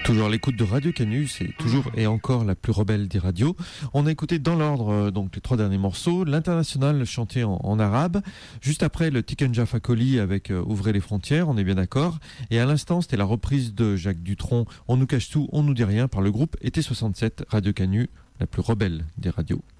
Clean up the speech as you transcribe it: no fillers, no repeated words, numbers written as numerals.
Toujours à l'écoute de Radio Canu, c'est toujours et encore la plus rebelle des radios. On a écouté dans l'ordre donc les 3 derniers morceaux, l'International chanté en arabe, juste après le Tiken Jah Fakoly avec Ouvrez les frontières, on est bien d'accord. Et à l'instant, c'était la reprise de Jacques Dutronc, On nous cache tout, on nous dit rien par le groupe Été 67, Radio Canu, la plus rebelle des radios.